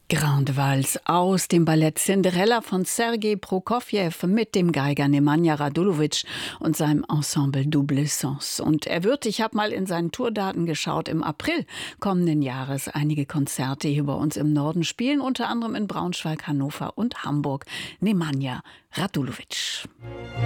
Grande Valse aus dem Ballett Cinderella von Sergei Prokofjew mit dem Geiger Nemanja Radulovic und seinem Ensemble Double Sens. Und er wird, ich habe mal in seinen Tourdaten geschaut, im April kommenden Jahres einige Konzerte hier bei uns im Norden spielen, unter anderem in Braunschweig, Hannover und Hamburg. Nemanja Radulovic.